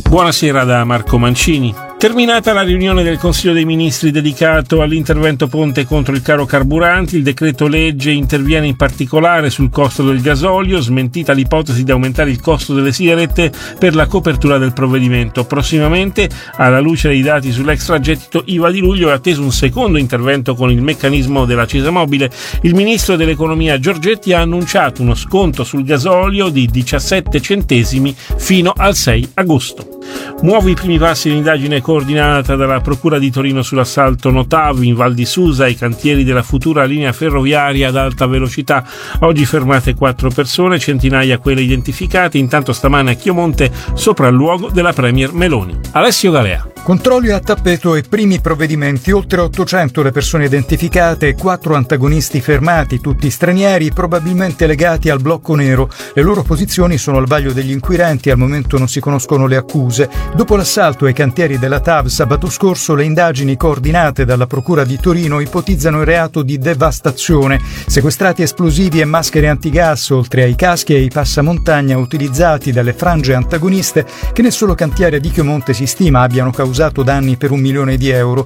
Buonasera da Marco Mancini. Terminata la riunione del Consiglio dei Ministri dedicato all'intervento ponte contro il caro carburanti, il decreto legge interviene in particolare sul costo del gasolio, smentita l'ipotesi di aumentare il costo delle sigarette per la copertura del provvedimento. Prossimamente, alla luce dei dati sull'extragettito IVA di luglio, è atteso un secondo intervento con il meccanismo dell'accisa mobile. Il ministro dell'economia Giorgetti ha annunciato uno sconto sul gasolio di 17 centesimi fino al 6 agosto. Muovo i primi passi dell'indagine coordinata dalla Procura di Torino sull'assalto Notav in Val di Susa ai cantieri della futura linea ferroviaria ad alta velocità. Oggi fermate 4 persone, centinaia quelle identificate. Intanto stamane a Chiomonte sopralluogo della Premier Meloni. Alessio Galea. Controlli a tappeto e primi provvedimenti. Oltre 800 le persone identificate e 4 antagonisti fermati, tutti stranieri, probabilmente legati al blocco nero. Le loro posizioni sono al vaglio degli inquirenti, al momento non si conoscono le accuse. Dopo l'assalto ai cantieri della TAV sabato scorso, le indagini coordinate dalla Procura di Torino ipotizzano il reato di devastazione. Sequestrati esplosivi e maschere antigas, oltre ai caschi e ai passamontagna utilizzati dalle frange antagoniste, che nel solo cantiere di Chiomonte si stima abbiano causato danni per 1 milione di euro,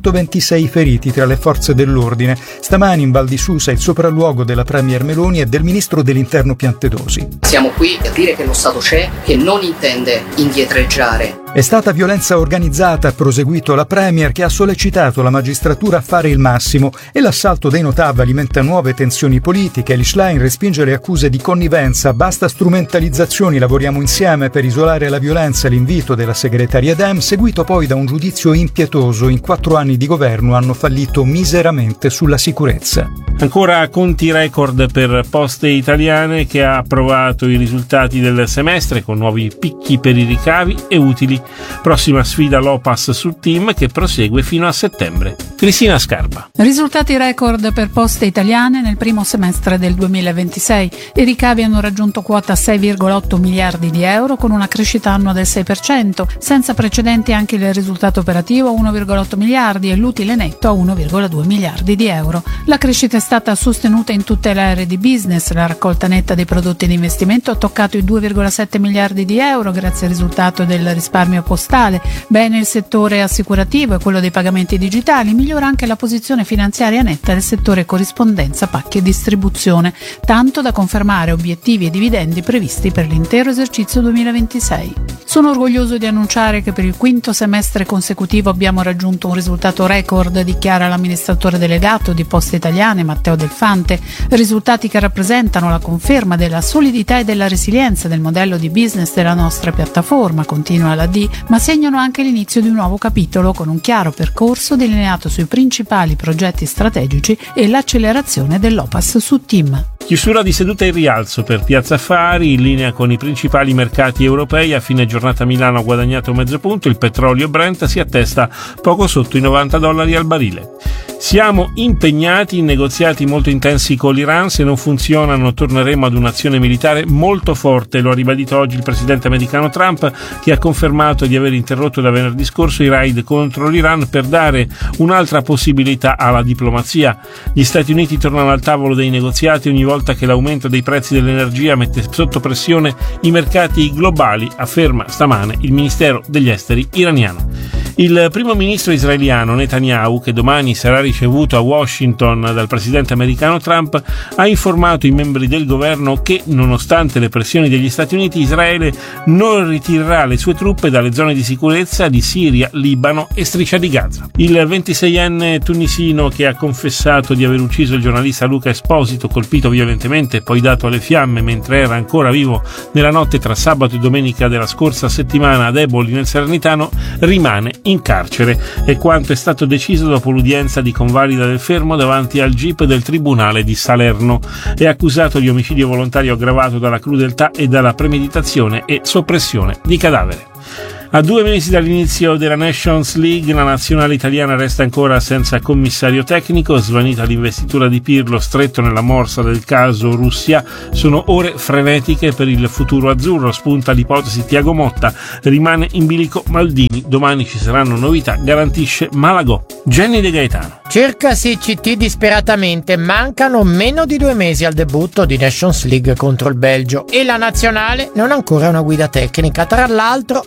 126 feriti tra le forze dell'ordine. Stamani in Val di Susa il sopralluogo della Premier Meloni e del ministro dell'Interno Piantedosi. Siamo qui a dire che lo Stato c'è, che non intende indietreggiare. È stata violenza organizzata, ha proseguito la Premier, che ha sollecitato la magistratura a fare il massimo, e l'assalto dei Notav alimenta nuove tensioni politiche. Schlein respinge le accuse di connivenza, basta strumentalizzazioni, lavoriamo insieme per isolare la violenza, l'invito della segretaria Dem, seguito poi da un giudizio impietoso. In 4 anni di governo hanno fallito miseramente sulla sicurezza. Ancora conti record per Poste Italiane, che ha approvato i risultati del semestre con nuovi picchi per i ricavi e utili. Prossima sfida l'Opas su Team, che prosegue fino a settembre. Cristina Scarpa. Risultati record per Poste Italiane nel primo semestre del 2026. I ricavi hanno raggiunto quota 6,8 miliardi di euro con una crescita annua del 6%, senza precedenti anche il risultato operativo a 1,8 miliardi e l'utile netto a 1,2 miliardi di euro. La crescita è stata sostenuta in tutte le aree di business. La raccolta netta dei prodotti di investimento ha toccato i 2,7 miliardi di euro grazie al risultato del risparmio postale. Bene il settore assicurativo e quello dei pagamenti digitali. Migliora anche la posizione finanziaria netta del settore corrispondenza, pacchi e distribuzione, tanto da confermare obiettivi e dividendi previsti per l'intero esercizio 2026. Sono orgoglioso di annunciare che per il quinto semestre consecutivo abbiamo raggiunto un risultato record, dichiara l'amministratore delegato di Poste Italiane Matteo Delfante, risultati che rappresentano la conferma della solidità e della resilienza del modello di business della nostra piattaforma, continua la D, ma segnano anche l'inizio di un nuovo capitolo con un chiaro percorso delineato sui principali progetti strategici e l'accelerazione dell'Opas su Team. Chiusura di seduta in rialzo per Piazza Affari, in linea con i principali mercati europei. A fine giornata Milano ha guadagnato mezzo punto, il petrolio Brent si attesta poco sotto i $90 al barile. Siamo impegnati in negoziati molto intensi con l'Iran, se non funzionano torneremo ad un'azione militare molto forte, lo ha ribadito oggi il presidente americano Trump, che ha confermato di aver interrotto da venerdì scorso i raid contro l'Iran per dare un'altra possibilità alla diplomazia. Gli Stati Uniti tornano al tavolo dei negoziati ogni volta che l'aumento dei prezzi dell'energia mette sotto pressione i mercati globali, afferma stamane il Ministero degli Esteri iraniano. Il primo ministro israeliano Netanyahu, che domani sarà ricevuto a Washington dal presidente americano Trump, ha informato i membri del governo che, nonostante le pressioni degli Stati Uniti, Israele non ritirerà le sue truppe dalle zone di sicurezza di Siria, Libano e Striscia di Gaza. Il 26enne tunisino, che ha confessato di aver ucciso il giornalista Luca Esposito, colpito violentemente e poi dato alle fiamme mentre era ancora vivo nella notte tra sabato e domenica della scorsa settimana ad Eboli nel Salernitano, rimane in carcere. È quanto è stato deciso dopo l'udienza di convalida del fermo davanti al GIP del Tribunale di Salerno. È accusato di omicidio volontario aggravato dalla crudeltà e dalla premeditazione e soppressione di cadavere. A 2 mesi dall'inizio della Nations League, la nazionale italiana resta ancora senza commissario tecnico. Svanita l'investitura di Pirlo, stretto nella morsa del caso Russia. Sono ore frenetiche per il futuro azzurro. Spunta l'ipotesi Thiago Motta, rimane in bilico Maldini. Domani ci saranno novità, garantisce Malagò. Jenny De Gaetano. Cerca CCT disperatamente, mancano meno di 2 mesi al debutto di Nations League contro il Belgio e la nazionale non ha ancora una guida tecnica. Tra l'altro, nell'anno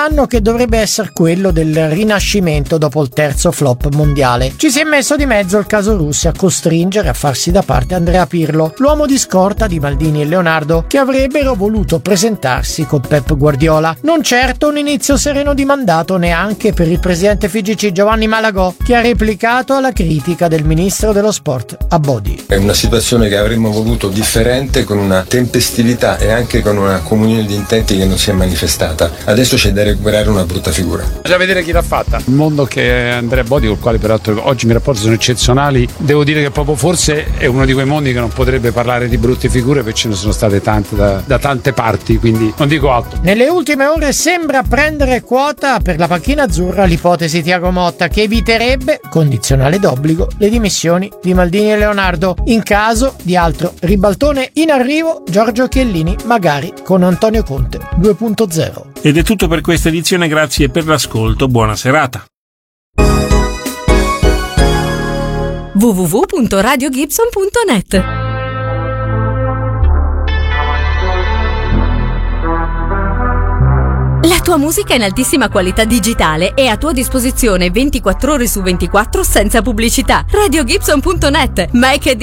anno che dovrebbe essere quello del rinascimento dopo il terzo flop mondiale. Ci si è messo di mezzo il caso Russia a costringere a farsi da parte Andrea Pirlo, l'uomo di scorta di Maldini e Leonardo, che avrebbero voluto presentarsi con Pep Guardiola. Non certo un inizio sereno di mandato neanche per il presidente FIGC Giovanni Malagò, che ha replicato alla critica del ministro dello sport Abodi. È una situazione che avremmo voluto differente, con una tempestività e anche con una comunione di intenti che non si è manifestata. Adesso c'è da recuperare una brutta figura. Bisogna vedere chi l'ha fatta. Il mondo che è Andrea Abodi, col quale peraltro oggi i miei rapporti sono eccezionali, devo dire che proprio forse è uno di quei mondi che non potrebbe parlare di brutte figure, perché ce ne sono state tante da tante parti, quindi non dico altro. Nelle ultime ore sembra prendere quota per la panchina azzurra l'ipotesi Thiago Motta, che eviterebbe, condizionale d'obbligo, le dimissioni di Maldini e Leonardo. In caso di altro ribaltone in arrivo, Giorgio Chiellini magari con Antonio Conte 2.0. Ed è tutto per questa edizione, grazie per l'ascolto, buona serata. www.radiogibson.net. La tua musica in altissima qualità digitale è a tua disposizione 24 ore su 24 senza pubblicità. RadioGibson.net. Make a